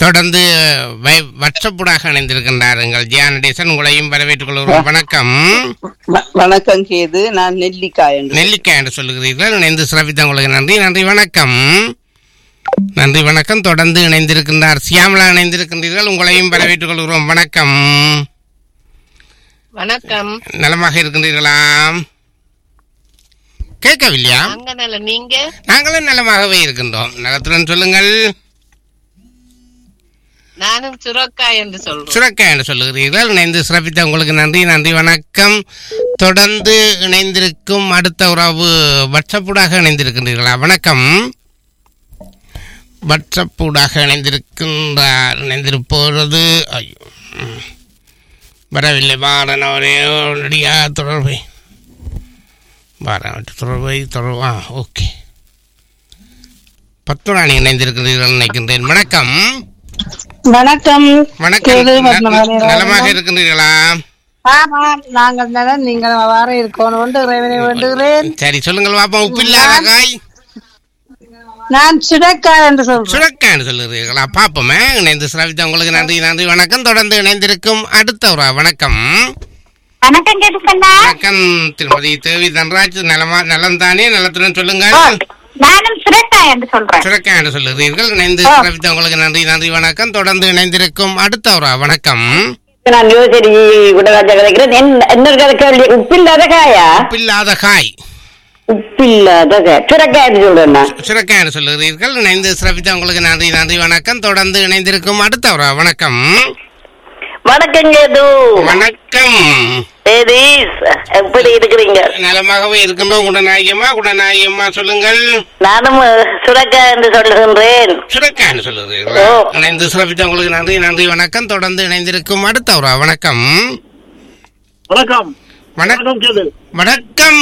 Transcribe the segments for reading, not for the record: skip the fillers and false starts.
தொடர்ந்து வாட்ஸ்அப்புடாக இணைந்திருக்கின்றார் எங்கள் ஜியானடேசன். உங்களையும் வரவேற்றுக் கொள்கிறோம். வணக்கம். வணக்கம் கேது. நான் நெல்லிக்காய் என்று சொல்லுகிறீர்கள். இணைந்து சிறப்பித்த உங்களுக்கு நன்றி. நன்றி வணக்கம். நன்றி வணக்கம். தொடர்ந்து இணைந்திருக்கின்றார் சியாமலா இணைந்திருக்கின்றீர்கள். உங்களையும் வரவேற்றுக் கொள்கிறோம். வணக்கம். வணக்கம். நலமாக இருக்கின்றீர்களா? கேட்கவில்லையா? நீங்க? நாங்களும் நலமாகவே இருக்கின்றோம். நலத்துடன் சொல்லுங்கள். நானும் சுரக்காய் என்று சொல்லுகிறீர்கள். இணைந்து சிறப்பித்த உங்களுக்கு நன்றி. நன்றி வணக்கம். தொடர்ந்து இணைந்திருக்கும் அடுத்த உறவு வாட்ஸ்அப்புடாக இணைந்திருக்கின்றீர்களா? வணக்கம். வாட்ஸ்அப்புடாக இணைந்திருப்போது வரவில்லை. வாரனவரையா தொடர்பை தொடர்பா. ஓகே. பத்துராணி இணைந்திருக்கிறீர்கள் நினைக்கின்றேன். வணக்கம். வணக்கம். நலமாக இருக்கின்றீர்களா? நாங்கள் நலம். நீங்கள் வார இருக்கணும் வேண்டுகிறேன். சரி சொல்லுங்கள் பாப்பா. உப்பில்லாத காய். நான் சுரக்காய் என்று சொல்லுகிறீர்களா? பாப்போமே. இணைந்து சிரவித்த உங்களுக்கு நன்றி. நன்றி வணக்கம். தொடர்ந்து இணைந்திருக்கும் அடுத்த ஒரு வணக்கம். வணக்கம் திருமதி தேவி தன்ராஜ். நலம் தானே? நலத்துடன் சொல்லுங்கள். சுரக்காய் என்று சொல்லுகிறீர்கள். இணைந்து சிரவித்த உங்களுக்கு நன்றி. நன்றி வணக்கம். தொடர்ந்து இணைந்திருக்கும் அடுத்த ஒரு வணக்கம். நான் யோசரி உப்பில்லாத காயா? உப்பில்லாத காய். சுரக்காய் சொல்லுகிறீர்கள். இணைந்து சிறப்பித்த உங்களுக்கு நன்றி. நன்றி வணக்கம். தொடர்ந்து இணைந்திருக்கும் அடுத்த ஒரு வணக்கம். வணக்கம் கேது. வணக்கம். எப்படி இருக்கிறீங்க? நலமாகவே இருக்கின்றோம். குணநாயகமா சொல்லுங்கள். நானும் சுரக்காய் என்று சொல்லுகின்றேன். சுரக்காய் என்று சொல்லுகிறீர்கள். இணைந்து சிறப்பித்த உங்களுக்கு நன்றி. நன்றி வணக்கம். தொடர்ந்து இணைந்திருக்கும் அடுத்த ஒரு வணக்கம். வணக்கம். வணக்கம். வணக்கம்.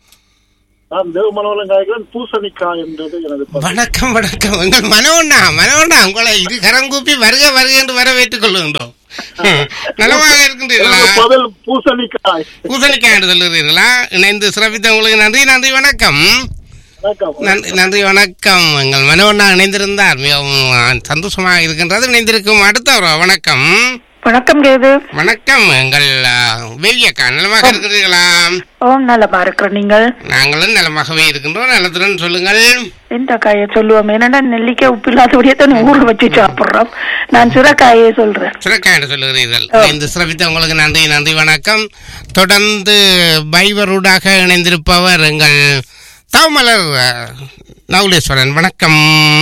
வணக்கம். வணக்கம். உங்கள் மனோண்ணா உங்களை இரு கரம் கூப்பி வருக வருக என்று வரவேற்றுக் கொள்கின்றோம். நலமாக இருக்கின்றீர்களா? பூசணிக்காய் என்று சொல்லுகிறீர்களா? இணைந்து சிறப்பித்த உங்களுக்கு நன்றி. நன்றி வணக்கம். நன்றி வணக்கம். எங்கள் மனோண்ணா இணைந்திருந்தார். மிகவும் சந்தோஷமாக இருக்கின்றது. இணைந்திருக்கும் அடுத்த ஒரு வணக்கம். வணக்கம் கேது. வணக்கம். எங்கள் வேவியக்கா நலமாக இருக்கிறீர்களா? ஓம் நலமா இருக்கிறோம். நீங்கள்? நாங்களும் நலமாகவே இருக்கின்றோம். நலத்துடன் சொல்லுங்கள். எந்த காயை சொல்லுவோம்? என்னன்னா நெல்லிக்காய் உப்பில்லாதபடியே தான் ஊற வச்சு சாப்பிடுறோம். நான் சுரக்காயை சொல்றேன். சுரக்காய் என்று சொல்லுகிறீர்கள். இந்த சிறப்பித்த உங்களுக்கு நன்றி. நன்றி வணக்கம். தொடர்ந்து பைவருடாக இணைந்திருப்பவர் எங்கள் தாமலர் நவுலேஸ்வரன். வணக்கம்.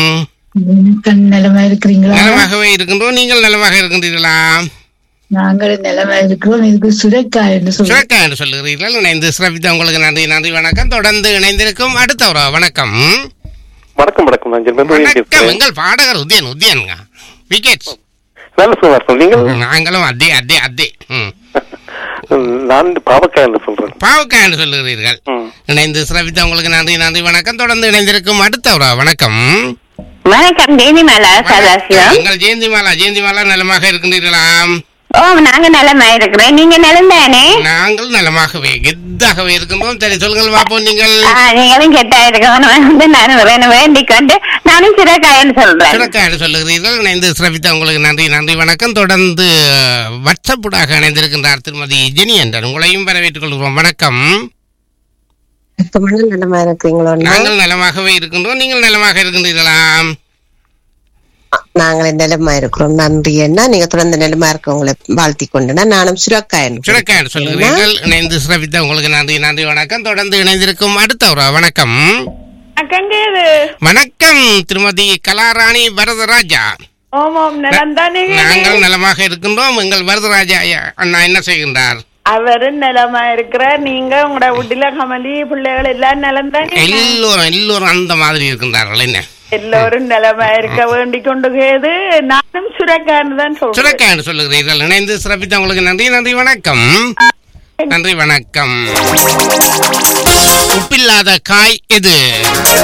நலமா இருக்கிறீங்களா? நலமாகவே இருக்கின்றோம். நீங்கள் நலமாக இருக்கின்றீர்களா? நாங்கள் நலமா இருக்கிறோம். இதுக்கு சுரக்காய் என்று சொல்லுகிறீர்கள். இணைந்து சிறப்பித்த உங்களுக்கு நன்றி. நன்றி வணக்கம். தொடர்ந்து இணைந்திருக்கும் அடுத்த ஒரு வணக்கம். வணக்கம். வணக்கம். எங்கள் பாடகர் உதயன் விக்கெட்ஸ். நாங்களும் அதே நான் பாவக்காய் என்று சொல்றேன். பாவக்காய் என்று சொல்லுகிறீர்கள். இணைந்து சிறப்பித்த உங்களுக்கு நன்றி. நன்றி வணக்கம். தொடர்ந்து இணைந்திருக்கும் அடுத்த ஒரு வணக்கம். வணக்கம். ஜெயந்திமாலா சதாசிவம். எங்கள் ஜெயந்திமாலா நலமாக இருக்கின்றீர்களா? ஓ, நாங்க நலமா இருக்கிறேன். நீங்க நலம் தானே? நாங்கள் நலமாகவே கெத்தாகவே இருக்கின்றோம். சரி சொல்லுங்கள் பாப்போம். நீங்களும் கெட்டா இருக்கணும். நானும் வேண்டிக் கொண்டு நானும் சுரக்காய் சொல்றேன். சுரக்காய் சொல்லுகிறீர்கள். இணைந்து சிறப்பித்த உங்களுக்கு நன்றி. நன்றி வணக்கம். தொடர்ந்து வாட்ஸ்அப்புடாக இணைந்திருக்கின்றார் திருமதி ஜெனி என்றார். உங்களையும் வரவேற்றுக் கொள்கிறோம். வணக்கம். நலமா இருக்கிறீங்களோ? நாங்கள் நலமாகவே இருக்கின்றோம். நீங்கள் நலமாக இருக்கின்றீர்களா? நாங்கள் நலமா இருக்கிறோம். நன்றி அண்ணா. நீங்க தொடர்ந்து நலமா இருக்க உங்களை வாழ்த்தி கொண்டு நானும் சுரக்காய் சொல்லுகிறீர்கள். இணைந்து சிறப்பித்த உங்களுக்கு நன்றி. நன்றி வணக்கம். தொடர்ந்து இணைந்திருக்கும் அடுத்த ஒரு வணக்கம். வணக்கம் திருமதி கலாராணி வரதராஜா. நாங்கள் நலமாக இருக்கின்றோம். எங்கள் வரதராஜா அண்ணா என்ன செய்கின்றார்? அவரு நலமா இருக்கிறார். நீங்க உங்களோட வீட்டுல கமலி பிள்ளைகள் எல்லாம் நலம் தானே? எல்லோரும் அந்த மாதிரி இருக்கின்றார்கள். என்ன எல்லோரும் நலமா இருக்க வேண்டிக் கொண்டு கேது. நானும் சுரக்காய் தான் சுரக்காய் சொல்லுகிறீர்கள். இணைந்து சிறப்பித்த உங்களுக்கு நன்றி. நன்றி வணக்கம். நன்றி வணக்கம். உப்பில்லாத காய் எது?